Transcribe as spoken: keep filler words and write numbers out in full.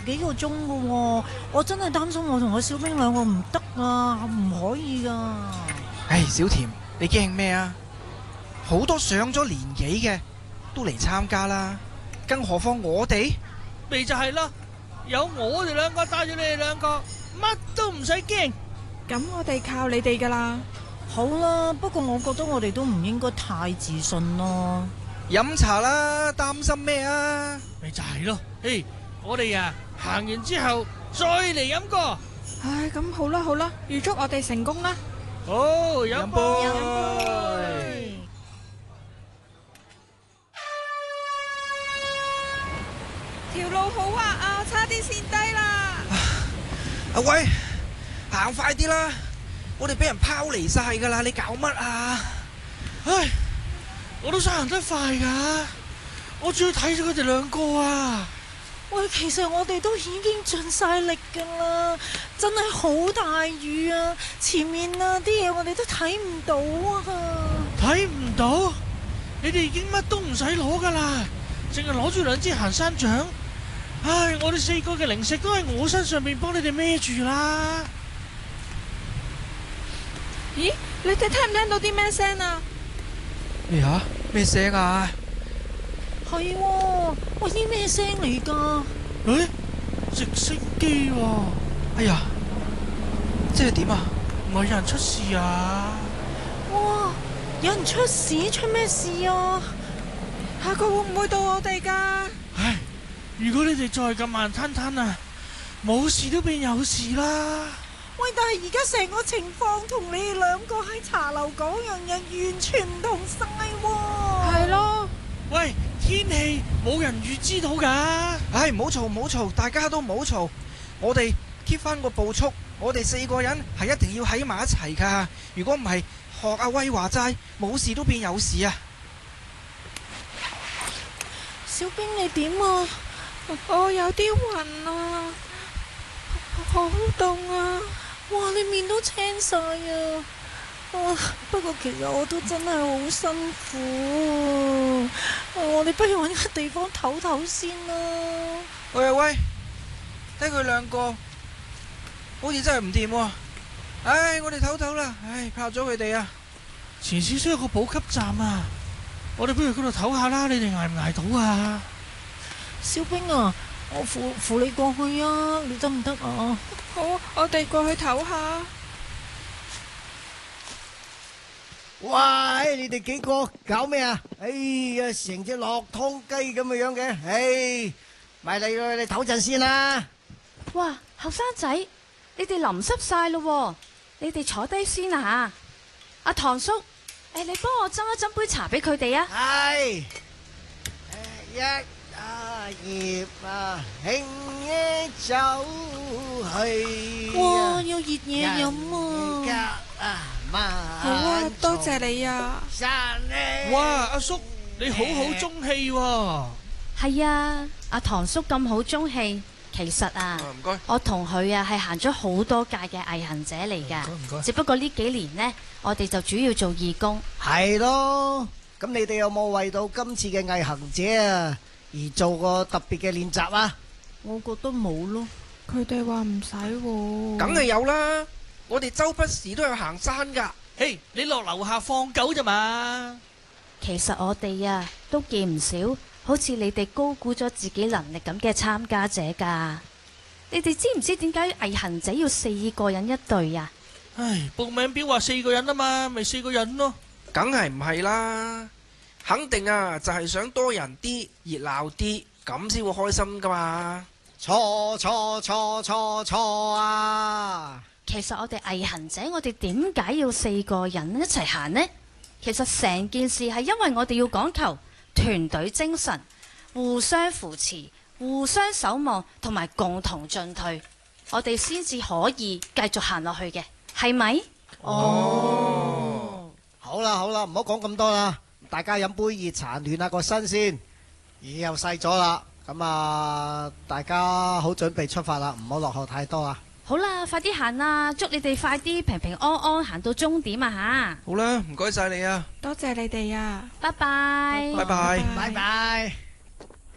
幾個鐘噶喎，我真係擔心我同個小兵兩個唔得啊，唔可以噶。 唉，小甜，你驚咩啊？好多上咗年紀嘅都嚟參加啦，更何況我哋？ 咪就係咯，有我哋兩個帶住你哋兩個，乜都唔使驚。 咁我哋靠你哋噶啦。 好啦，不過我覺得我哋都唔應該太自信咯。 飲茶啦，擔心咩啊？ 咪就係咯，嘿，我哋啊行完之後再嚟飲過。 唉，咁好啦好啦，預祝我哋成功啦。 好，飲杯。 飲杯。 條路好滑啊，差啲跣低啦。 阿威，行快啲啦！我哋俾人拋離晒噶啦，你搞乜啊？ 唉，我都想行得快噶，我仲要睇咗佢哋兩個啊！ 喂，其實我哋都已經盡晒力噶啦，真係好大雨啊！前面啊啲嘢我哋都睇唔到啊！ 睇唔到？你哋已經乜都唔使攞噶啦，淨係攞住兩支行山杖。唉，我哋四個嘅零食都喺我身上面幫你哋孭住啦。 咦，你哋聽唔聽到啲咩聲啊？ 咩啊？咩聲啊？ 係喎，喂，啲咩聲嚟噶？ 誒，直升機喎！ 哎呀，即係點啊？ 唔係有人出事啊？ 哇，有人出事？出咩事啊？ 下個會唔會到我哋噶？ 唉，如果你哋再咁慢吞吞啊，冇事都變有事啦。 喂，但係而家成個情況同你哋兩個喺茶樓講樣嘢完全唔同晒喎。 係咯。 喂，天氣冇人預知到噶。 唉，唔好嘈唔好嘈，大家都唔好嘈。我哋 keep 翻個步速，我哋四個人係一定要喺埋一齊噶。如果唔係，學阿威話齋，冇事都變有事啊！ 小兵你點啊？ 我有啲暈啊，好凍啊！ 哇，你面都青晒啊！啊，不過其實我都真係好辛苦啊！我哋不如搵個地方唞唞先啦。 喂阿威，睇佢兩個好似真係唔掂喎。唉，我哋唞唞啦。唉，怕咗佢哋啊！ 前少少有個補給站啊，我哋不如嗰度唞下啦。你哋捱唔捱到啊？ 小兵啊，我扶扶你過去啊，你得唔得啊？ 好，我哋過去唞下。 喂，你哋幾個搞咩啊？哎呀，成隻落湯雞咁嘅樣嘅，唉，咪嚟嚟嚟唞陣先啦。 哇，後生仔，你哋淋濕晒咯，你哋坐低先啊。阿唐叔，誒，你幫我斟一斟杯茶俾佢哋啊。 係，一啊葉啊輕嘢走去。 哇，有熱嘢飲啊！ 好啊，多謝你啊！ 哇，阿叔你好好中氣喎。 係啊，阿唐叔咁好中氣，其實啊， 唔該， 我同佢啊係行咗好多屆嘅毅行者嚟噶。 唔該唔該。 只不過呢幾年呢，我哋就主要做義工。 係咯，咁你哋有冇為到今次嘅毅行者啊而做個特別嘅練習啊？ 我覺得冇咯。 佢哋話唔使喎。 梗係有啦。我哋周不時都有行山噶。 嘿，你落樓下放狗咋嘛？ 其實我哋啊都見唔少，好似你哋高估咗自己能力咁嘅參加者噶。你哋知唔知點解毅行者要四個人一隊啊？ 唉，報名表話四個人啊嘛，咪四個人咯。 梗係唔係啦，肯定啊就係想多人啲，熱鬧啲，咁先會開心噶嘛。 錯錯錯錯錯啊！ 其實我哋毅行者，我哋點解要四個人一齊行呢？其實成件事係因為我哋要講求團隊精神，互相扶持、互相守望同埋共同進退，我哋先至可以繼續行落去嘅，係咪？ 哦，好啦好啦，唔好講咁多啦，大家飲杯熱茶暖下個身先。雨又細咗啦，咁啊，大家好準備出發啦，唔好落後太多啊！ 好啦，快啲行啦！祝你哋快啲平平安安行到終點啊吓！ 好啦，唔該晒你啊， 多謝你哋啊！ 拜拜， 拜拜。 拜拜。